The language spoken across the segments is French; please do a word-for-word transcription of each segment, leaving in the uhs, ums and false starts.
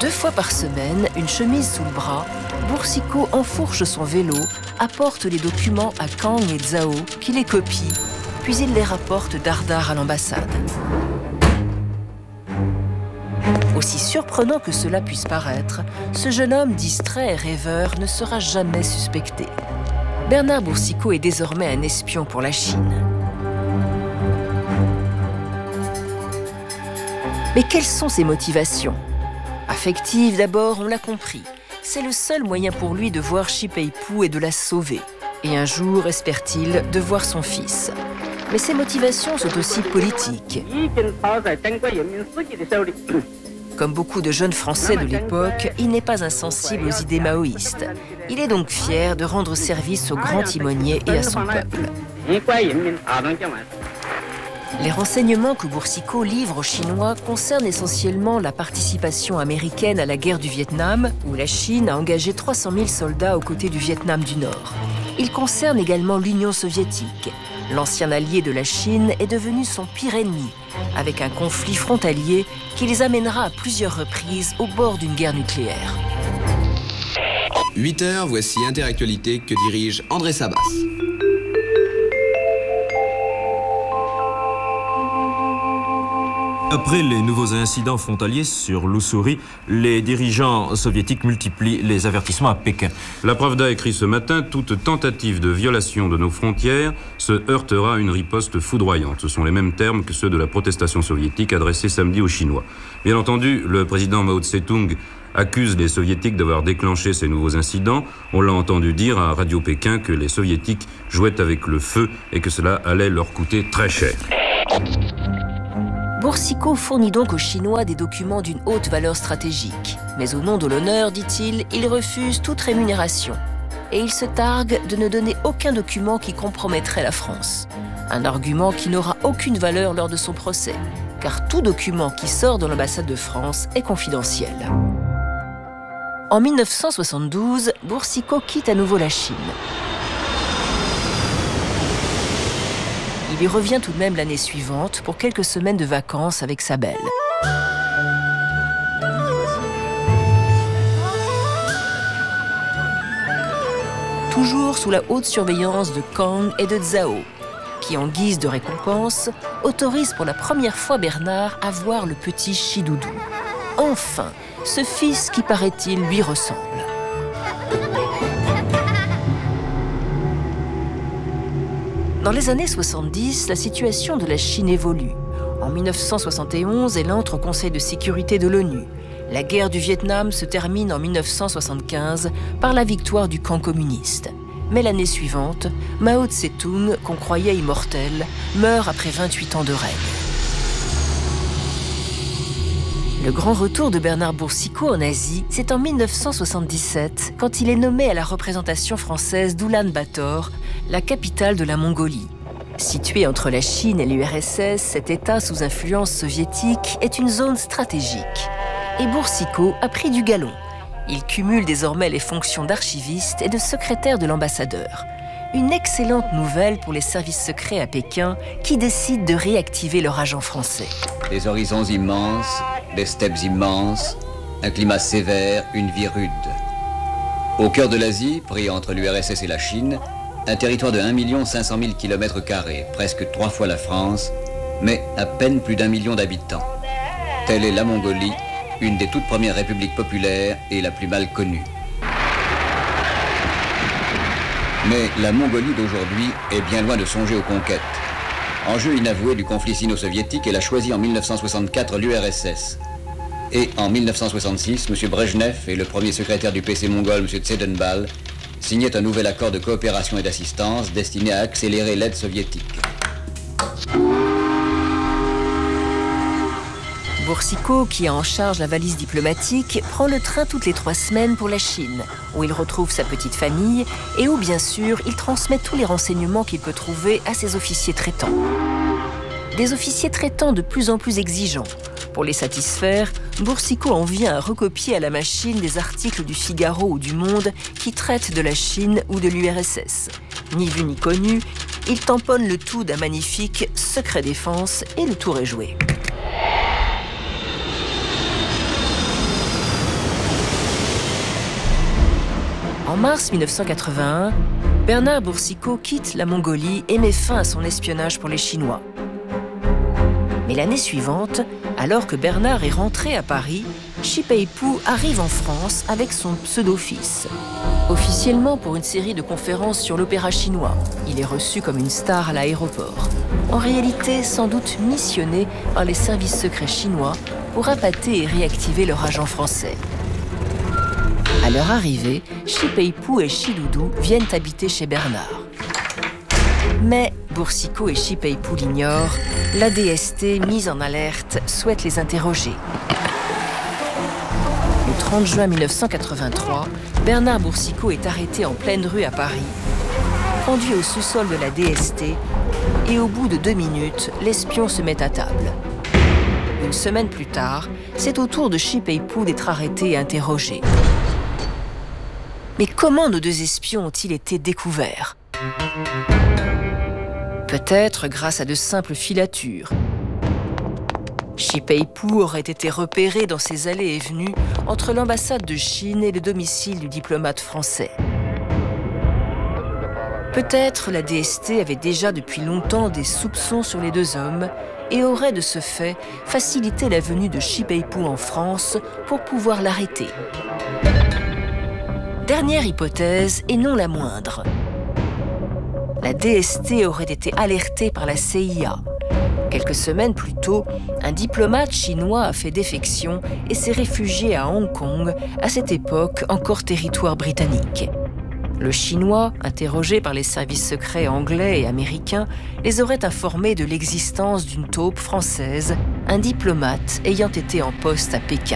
Deux fois par semaine, une chemise sous le bras, Boursicot enfourche son vélo, apporte les documents à Kang et Zhao, qui les copient, puis il les rapporte dardard à l'ambassade. Aussi surprenant que cela puisse paraître, ce jeune homme distrait et rêveur ne sera jamais suspecté. Bernard Boursicot est désormais un espion pour la Chine. Mais quelles sont ses motivations ? Affectives d'abord, on l'a compris. C'est le seul moyen pour lui de voir Shi Peipu et de la sauver. Et un jour, espère-t-il, de voir son fils. Mais ses motivations sont aussi politiques. Comme beaucoup de jeunes Français de l'époque, il n'est pas insensible aux idées maoïstes. Il est donc fier de rendre service au grand timonier et à son peuple. Les renseignements que Boursicot livre aux Chinois concernent essentiellement la participation américaine à la guerre du Vietnam, où la Chine a engagé trois cent mille soldats aux côtés du Vietnam du Nord. Ils concernent également l'Union soviétique. L'ancien allié de la Chine est devenu son pire ennemi, avec un conflit frontalier qui les amènera à plusieurs reprises au bord d'une guerre nucléaire. huit heures, voici Interactualité que dirige André Sabas. Après les nouveaux incidents frontaliers sur l'Ussuri, les dirigeants soviétiques multiplient les avertissements à Pékin. La Pravda écrit ce matin, toute tentative de violation de nos frontières se heurtera à une riposte foudroyante. Ce sont les mêmes termes que ceux de la protestation soviétique adressée samedi aux Chinois. Bien entendu, le président Mao Tse-tung accuse les soviétiques d'avoir déclenché ces nouveaux incidents. On l'a entendu dire à Radio Pékin que les soviétiques jouaient avec le feu et que cela allait leur coûter très cher. Boursicot fournit donc aux Chinois des documents d'une haute valeur stratégique. Mais au nom de l'honneur, dit-il, il refuse toute rémunération. Et il se targue de ne donner aucun document qui compromettrait la France. Un argument qui n'aura aucune valeur lors de son procès, car tout document qui sort de l'ambassade de France est confidentiel. En mille neuf cent soixante-douze, Boursicot quitte à nouveau la Chine. Il y revient tout de même l'année suivante pour quelques semaines de vacances avec sa belle. Toujours sous la haute surveillance de Kang et de Zhao, qui en guise de récompense, autorise pour la première fois Bernard à voir le petit Chidoudou. Enfin, ce fils qui, paraît-il, lui ressemble. Dans les années soixante-dix, la situation de la Chine évolue. En mille neuf cent soixante et onze, elle entre au Conseil de sécurité de l'ONU. La guerre du Vietnam se termine en mille neuf cent soixante-quinze par la victoire du camp communiste. Mais l'année suivante, Mao Tse-tung, qu'on croyait immortel, meurt après vingt-huit ans de règne. Le grand retour de Bernard Boursicot en Asie, c'est en mille neuf cent soixante-dix-sept, quand il est nommé à la représentation française d'Oulan-Bator, la capitale de la Mongolie. Situé entre la Chine et l'U R S S, cet État sous influence soviétique est une zone stratégique. Et Boursicot a pris du galon. Il cumule désormais les fonctions d'archiviste et de secrétaire de l'ambassadeur. Une excellente nouvelle pour les services secrets à Pékin qui décident de réactiver leur agent français. Des horizons immenses, des steppes immenses, un climat sévère, une vie rude. Au cœur de l'Asie, pris entre l'U R S S et la Chine, un territoire de un million cinq cent mille kilomètres carrés, presque trois fois la France, mais à peine plus d'un million d'habitants. Telle est la Mongolie, une des toutes premières républiques populaires et la plus mal connue. Mais la Mongolie d'aujourd'hui est bien loin de songer aux conquêtes. Enjeu inavoué du conflit sino-soviétique, elle a choisi en mille neuf cent soixante-quatre l'U R S S. Et en mille neuf cent soixante-six, M. Brejnev et le premier secrétaire du P C mongol, M. Tsedenbal, signaient un nouvel accord de coopération et d'assistance destiné à accélérer l'aide soviétique. Boursicot, qui a en charge la valise diplomatique, prend le train toutes les trois semaines pour la Chine, où il retrouve sa petite famille et où, bien sûr, il transmet tous les renseignements qu'il peut trouver à ses officiers traitants. Des officiers traitants de plus en plus exigeants. Pour les satisfaire, Boursicot en vient à recopier à la machine des articles du Figaro ou du Monde qui traitent de la Chine ou de l'U R S S. Ni vu ni connu, il tamponne le tout d'un magnifique secret défense et le tour est joué. En mars mille neuf cent quatre-vingt-un, Bernard Boursicot quitte la Mongolie et met fin à son espionnage pour les Chinois. Mais l'année suivante, alors que Bernard est rentré à Paris, Shi Pei-pu arrive en France avec son pseudo-fils. Officiellement pour une série de conférences sur l'opéra chinois, il est reçu comme une star à l'aéroport. En réalité, sans doute missionné par les services secrets chinois pour appâter et réactiver leur agent français. À leur arrivée, Shi Pei-pu et Shi Doudou viennent habiter chez Bernard. Mais Boursicot et Shi Pei-pu l'ignorent, la D S T, mise en alerte, souhaite les interroger. Le trente juin mille neuf cent quatre-vingt-trois, Bernard Boursicot est arrêté en pleine rue à Paris, conduit au sous-sol de la D S T et au bout de deux minutes, l'espion se met à table. Une semaine plus tard, c'est au tour de Shi Pei-pu d'être arrêté et interrogé. Mais comment nos deux espions ont-ils été découverts ? Peut-être grâce à de simples filatures. Shi Pei-pu aurait été repéré dans ses allées et venues entre l'ambassade de Chine et le domicile du diplomate français. Peut-être la D S T avait déjà depuis longtemps des soupçons sur les deux hommes et aurait de ce fait facilité la venue de Shi Pei-pu en France pour pouvoir l'arrêter. Dernière hypothèse, et non la moindre. La D S T aurait été alertée par la C I A. Quelques semaines plus tôt, un diplomate chinois a fait défection et s'est réfugié à Hong Kong, à cette époque encore territoire britannique. Le Chinois, interrogé par les services secrets anglais et américains, les aurait informés de l'existence d'une taupe française, un diplomate ayant été en poste à Pékin.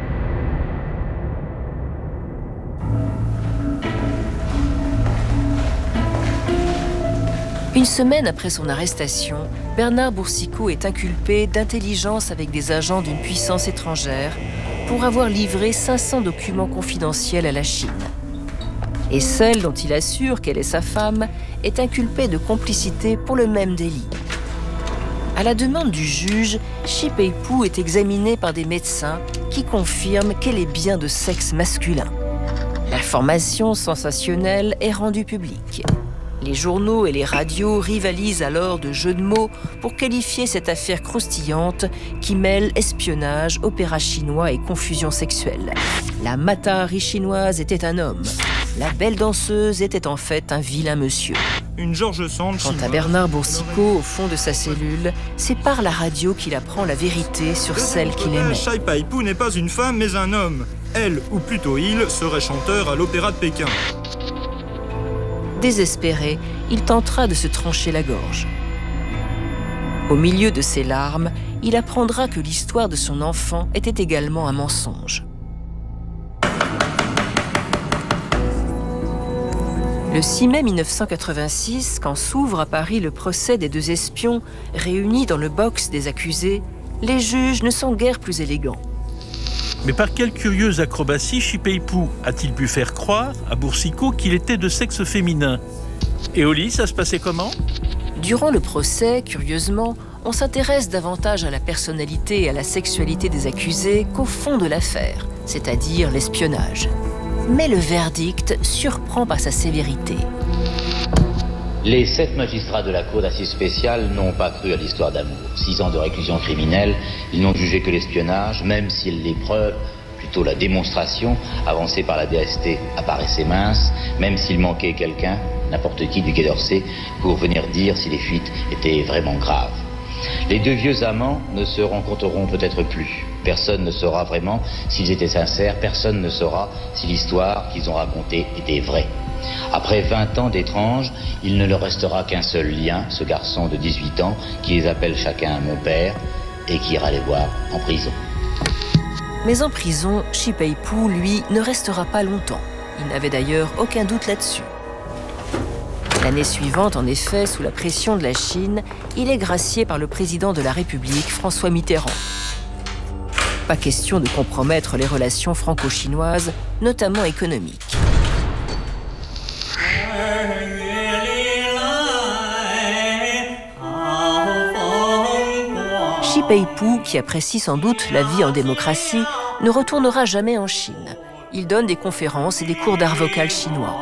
Une semaine après son arrestation, Bernard Boursicot est inculpé d'intelligence avec des agents d'une puissance étrangère pour avoir livré cinq cents documents confidentiels à la Chine. Et celle dont il assure qu'elle est sa femme est inculpée de complicité pour le même délit. À la demande du juge, Shi Pei-pu est examinée par des médecins qui confirment qu'elle est bien de sexe masculin. L'information sensationnelle est rendue publique. Les journaux et les radios rivalisent alors de jeux de mots pour qualifier cette affaire croustillante qui mêle espionnage, opéra chinois et confusion sexuelle. La Mata-Hari chinoise était un homme. La belle danseuse était en fait un vilain monsieur. Une George Sand. Quant à Bernard Boursicot, au fond de sa cellule, c'est par la radio qu'il apprend la vérité sur celle qu'il aimait. Shi Pei-pu n'est pas une femme mais un homme. Elle, ou plutôt il, serait chanteur à l'opéra de Pékin. Désespéré, il tentera de se trancher la gorge. Au milieu de ses larmes, il apprendra que l'histoire de son enfant était également un mensonge. Le six mai mille neuf cent quatre-vingt-six, quand s'ouvre à Paris le procès des deux espions réunis dans le box des accusés, les juges ne sont guère plus élégants. Mais par quelle curieuse acrobatie Shi Pei-pu a-t-il pu faire croire à Boursicot qu'il était de sexe féminin ? Et au lit, ça se passait comment ? Durant le procès, curieusement, on s'intéresse davantage à la personnalité et à la sexualité des accusés qu'au fond de l'affaire, c'est-à-dire l'espionnage. Mais le verdict surprend par sa sévérité. Les sept magistrats de la Cour d'assises spéciale n'ont pas cru à l'histoire d'amour. Six ans de réclusion criminelle, ils n'ont jugé que l'espionnage, même si les preuves, plutôt la démonstration, avancée par la D S T apparaissait mince, même s'il manquait quelqu'un, n'importe qui du Quai d'Orsay, pour venir dire si les fuites étaient vraiment graves. Les deux vieux amants ne se rencontreront peut-être plus. Personne ne saura vraiment s'ils étaient sincères, personne ne saura si l'histoire qu'ils ont racontée était vraie. Après vingt ans d'étranges, il ne leur restera qu'un seul lien, ce garçon de dix-huit ans qui les appelle chacun mon père et qui ira les voir en prison. Mais en prison, Shi Pei-pu, lui, ne restera pas longtemps. Il n'avait d'ailleurs aucun doute là-dessus. L'année suivante, en effet, sous la pression de la Chine, il est gracié par le président de la République, François Mitterrand. Pas question de compromettre les relations franco-chinoises, notamment économiques. Shi Pei-pu, qui apprécie sans doute la vie en démocratie, ne retournera jamais en Chine. Il donne des conférences et des cours d'art vocal chinois.